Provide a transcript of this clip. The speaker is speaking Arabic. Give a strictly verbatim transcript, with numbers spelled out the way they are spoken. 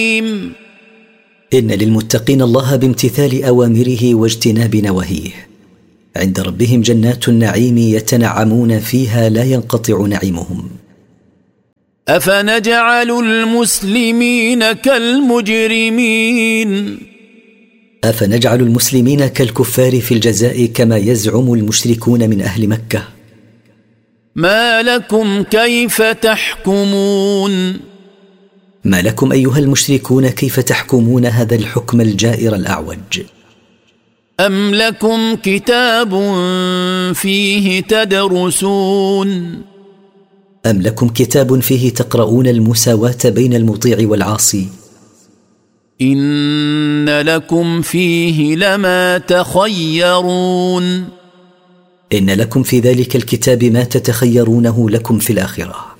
إن للمتقين الله بامتثال أوامره واجتناب نواهيه. عند ربهم جنات النعيم يتنعمون فيها لا ينقطع نعيمهم. أفنجعل المسلمين كالمجرمين أفنجعل المسلمين كالكفار في الجزاء كما يزعم المشركون من أهل مكة. ما لكم كيف تحكمون ما لكم أيها المشركون كيف تحكمون هذا الحكم الجائر الأعوج؟ أم لكم كتاب فيه تدرسون أم لكم كتاب فيه تقرؤون المساواة بين المطيع والعاصي؟ إن لكم فيه لما تخيرون إن لكم في ذلك الكتاب ما تتخيرونه لكم في الآخرة.